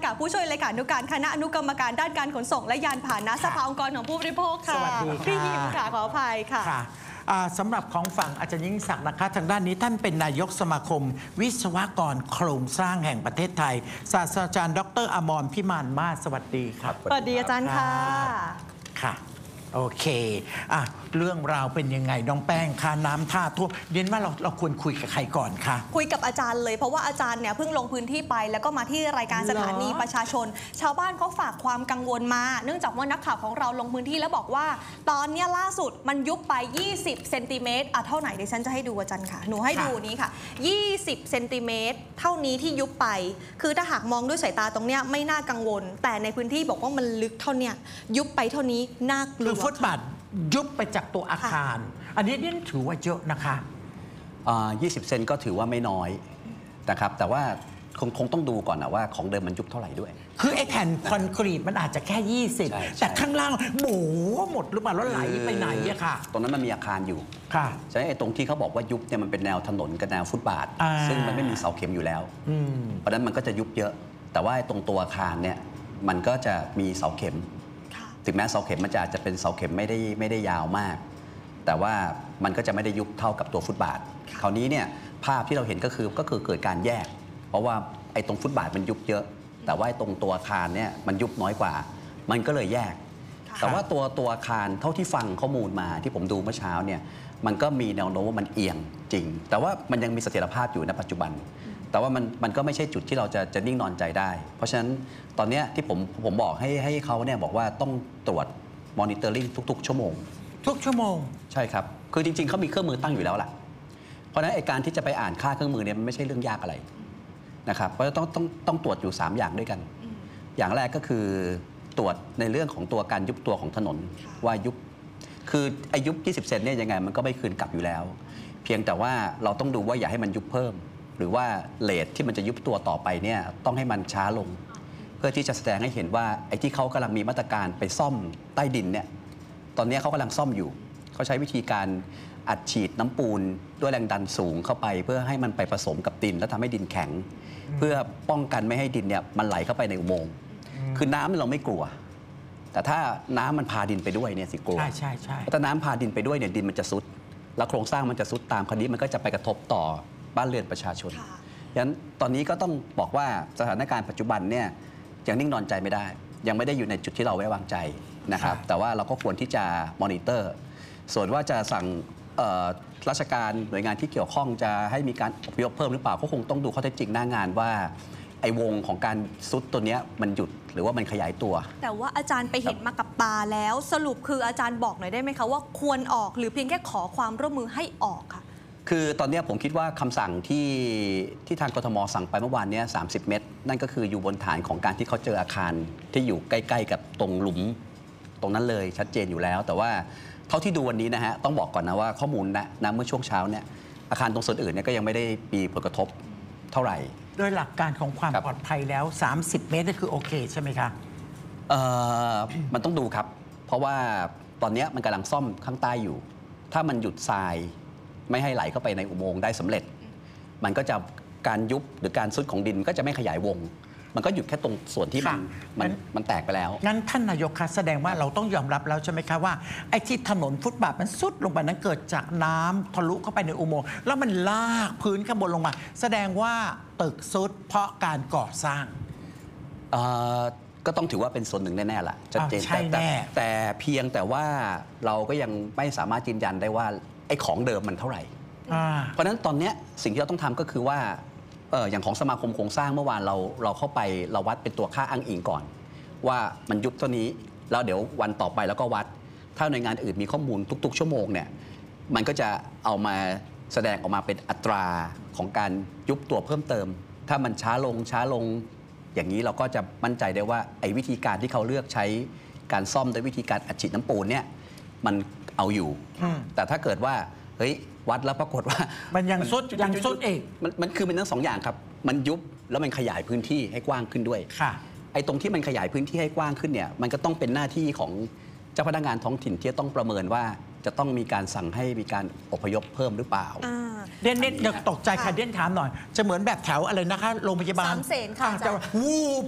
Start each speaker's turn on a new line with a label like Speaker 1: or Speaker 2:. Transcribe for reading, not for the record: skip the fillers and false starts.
Speaker 1: ค่ะผู้ช่วยเลขานุการคณะอนุกรรมการด้านการขนส่งและยานพาหนะสภาองค์กรของผู้บริโภคค่ะ
Speaker 2: สวัสดีค่ะ
Speaker 1: พี่ยิมค่ะขออภัยค่ะ
Speaker 2: สำหรับของฝั่งอาจารย์ยิ่งศักดิ์นะคะทางด้านนี้ท่านเป็นนายกสมาคม วิศวกรโครงสร้างแห่งประเทศไทยศาสตราจารย์ดร.อมรพิมานมาศสวัสดีครับ
Speaker 1: สวัสดีอาจารย์ค่ะ
Speaker 2: ค่ะโอเคเรื่องราวเป็นยังไงน้องแป้งค่ะน้ำท่าท่วมเรียนว่าเราควรคุยกับใครก่อนคะ
Speaker 1: คุยกับอาจารย์เลยเพราะว่าอาจารย์เนี่ยเพิ่งลงพื้นที่ไปแล้วก็มาที่รายการสถานีประชาชนชาวบ้านเขาฝากความกังวลมาเนื่องจากว่านักข่าวของเราลงพื้นที่แล้วบอกว่าตอนนี้ล่าสุดมันยุบไป20 เซนติเมตรเท่าไหนเดี๋ยวฉันจะให้ดูอาจารย์ค่ะหนูให้ดูนี้ค่ะ20 เซนติเมตรเท่านี้ที่ยุบไปคือถ้าหากมองด้วยสายตาตรงเนี้ยไม่น่ากังวลแต่ในพื้นที่บอกว่ามันลึกเท่าเนี้ยยุบไปเท่านี้น่ากลัว
Speaker 2: คือฟุตบาทยุบไปจากตัวอาคารอันนี้เนี่ยถือว่าเยอะนะคะ
Speaker 3: 20 เซนก็ถือว่าไม่น้อยนะครับแต่ว่าคงต้องดูก่อนนะว่าของเดิมมันยุบเท่าไหร่ด้วย
Speaker 2: คือไอ้แผ่นคอนกรีตมันอาจจะแค่20แต่ข้างล่างหมูหมดหรือเปล่าแล้วไหลไปไหนอะค่ะ
Speaker 3: ตรงนั้นมันมีอาคารอยู่
Speaker 2: ค่ะ
Speaker 3: ใช่ไอ้ตรงที่เขาบอกว่ายุบเนี่ยมันเป็นแนวถนนกับแนวฟุตบาทซึ่งมันไม่มีเสาเข็มอยู่แล้วเพราะนั้นมันก็จะยุบเยอะแต่ว่าตรงตัวอาคารเนี่ยมันก็จะมีเสาเข็มถึงแม้เสาเข็มมันจะเป็นเสาเข็มไม่ได้ยาวมากแต่ว่ามันก็จะไม่ได้ยุบเท่ากับตัวฟุตบาทคราวนี้เนี่ยภาพที่เราเห็นก็คือเกิดการแยกเพราะว่าไอ้ตรงฟุตบาทมันยุบเยอะแต่ว่าตรงตัวอาคารเนี่ยมันยุบน้อยกว่ามันก็เลยแยกแต่ว่าตัวอาคารเท่าที่ฟังข้อมูลมาที่ผมดูเมื่อเช้าเนี่ยมันก็มีแนวโน้มว่ามันเอียงจริงแต่ว่ามันยังมีเสถียรภาพอยู่ในปัจจุบันแต่ว่ามันก็ไม่ใช่จุดที่เราจะนิ่งนอนใจได้เพราะฉะนั้นตอนนี้ที่ผมบอกให้เขาเนี่ยบอกว่าต้องตรวจมอนิเตอร์ลิงทุกๆชั่วโมง
Speaker 2: ทุกชั่วโมง
Speaker 3: ใช่ครับคือจริงๆเขามีเครื่องมือตั้งอยู่แล้วล่ะเพราะฉะนั้นไอ้การที่จะไปอ่านค่าเครื่องมือเนี่ยมันไม่ใช่เรื่องยากอะไรนะครับเพราะต้องตรวจอยู่3อย่างด้วยกันอย่างแรกก็คือตรวจในเรื่องของตัวการยุบตัวของถนนว่ายุบคือไอ้ยุบ20 เซนเนี่ยยังไงมันก็ไม่คืนกลับอยู่แล้วเพียงแต่ว่าเราต้องดูว่าอย่าให้มันยุบเพิ่มหรือว่าเลทที่มันจะยุบตัวต่อไปเนี่ยต้องให้มันช้าลงเพื่อที่จะแสดงให้เห็นว่าไอ้ที่เขากำลังมีมาตรการไปซ่อมใต้ดินเนี่ยตอนนี้เขากำลังซ่อมอยู่เขาใช้วิธีการอัดฉีดน้ำปูนด้วยแรงดันสูงเข้าไปเพื่อให้มันไปผสมกับดินแล้วทำให้ดินแข็งเพื่อป้องกันไม่ให้ดินเนี่ยมันไหลเข้าไปในอุโมงค์คือน้ำเราไม่กลัวแต่ถ้าน้ำมันพาดินไปด้วยเนี่ยสิกลัว
Speaker 2: ใช่
Speaker 3: ถ้าน้ำพาดินไปด้วยเนี่ยดินมันจะซุดแล้วโครงสร้างมันจะซุดตามคราวนี้มันก็จะไปกระทบต่อบ้านเรือนประชาชนฉะนั้นตอนนี้ก็ต้องบอกว่าสถานการณ์ปัจจุบันเนี่ยยังนิ่งนอนใจไม่ได้ยังไม่ได้อยู่ในจุดที่เราไว้วางใจนะครับแต่ว่าเราก็ควรที่จะมอนิเตอร์ส่วนว่าจะสั่งราชการหน่วยงานที่เกี่ยวข้องจะให้มีการอพยพเพิ่มหรือเปล่าก็คงต้องดูข้อเท็จจริงหน้างานว่าไอ้วงของการซุดตัวนี้มันหยุดหรือว่ามันขยายตัว
Speaker 1: แต่ว่าอาจารย์ไปเห็นมากับตาแล้วสรุปคืออาจารย์บอกหน่อยได้ไหมคะว่าควรออกหรือเพียงแค่ขอความร่วมมือให้ออกค่ะ
Speaker 3: คือตอนนี้ผมคิดว่าคำสั่งที่ทางกทมสั่งไปเมื่อวานนี้30 เมตรนั่นก็คืออยู่บนฐานของการที่เขาเจออาคารที่อยู่ใกล้ๆกับตรงหลุมตรงนั้นเลยชัดเจนอยู่แล้วแต่ว่าเท่าที่ดูวันนี้นะฮะต้องบอกก่อนนะว่าข้อมูลนะเมื่อช่วงเช้าเนี่ยอาคารตรงส่วนอื่นเนี่ยก็ยังไม่ได้มีผลกระทบเท่าไหร่
Speaker 2: โดยหลักการของความปลอดภัยแล้ว30 เมตรนี่คือโอเคใช่ไหมคะ
Speaker 3: มันต้องดูครับเพราะว่าตอนนี้มันกำลังซ่อมข้างใต้อยู่ถ้ามันหยุดทรายไม่ให้ไหลเข้าไปในอุโมงค์ได้สำเร็จมันก็จะการยุบหรือการซุดของดินก็จะไม่ขยายวงมันก็หยุดแค่ตรงส่วนที่มันแตกไปแล้ว
Speaker 2: งั้นท่านนายกคะแสดงว่าเราต้องยอมรับแล้วใช่ไหมคะว่าไอ้ที่ถนนฟุตบาทมันซุดลงไปนั้นเกิดจากน้ำทะลุเข้าไปในอุโมงค์แล้วมันลากพื้นข้างบนลงมาแสดงว่าตึกซุดเพราะการก่อสร้าง
Speaker 3: ก็ต้องถือว่าเป็นส่วนหนึ่งแน่ๆล่ะชัดเจนแต่เพียงแต่ว่าเราก็ยังไม่สามารถยืนยันได้ว่าไอ้ของเดิมมันเท่าไหร่เพราะฉะนั้นตอนนี้สิ่งที่เราต้องทำก็คือว่าอย่างของสมาคมโครงสร้างเมื่อวานเราเข้าไปเราวัดเป็นตัวค่าอ้างอิงก่อนว่ามันยุบเท่านี้แล้วเดี๋ยววันต่อไปแล้วก็วัดถ้าหน่วยงานอื่นมีข้อมูลทุกๆชั่วโมงเนี่ยมันก็จะเอามาแสดงออกมาเป็นอัตราของการยุบตัวเพิ่มเติมถ้ามันช้าลงอย่างนี้เราก็จะมั่นใจได้ว่าไอ้วิธีการที่เขาเลือกใช้การซ่อมด้วยวิธีการอัดฉีดน้ำปูนเนี่ยมันเอาอยู่แต่ถ้าเกิดว่าเฮ้ยวัดแล้วปรากฏว่า
Speaker 2: มันยังซุดเอง
Speaker 3: มันคือมันทั้ง2 อย่างครับมันยุบแล้วมันขยายพื้นที่ให้กว้างขึ้นด้วยไอ้ตรงที่มันขยายพื้นที่ให้กว้างขึ้นเนี่ยมันก็ต้องเป็นหน้าที่ของเจ้าพนักงานท้องถิ่นที่จะต้องประเมินว่าจะต้องมีการสั่งให้มีการอพยพเพิ่มหรือเปล่า
Speaker 2: เด่นตกใจค่ะเด่นถามหน่อยจะเหมือนแบบแถวอะไรนะคะโรงพยาบาล
Speaker 1: 3 เสนค่ะ
Speaker 2: จะวูบ